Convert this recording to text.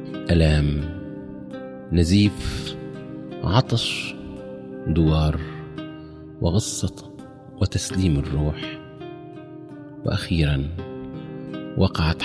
ألام، نزيف، عطش، دوار، وغصة، وتسليم الروح. وأخيرا وقعت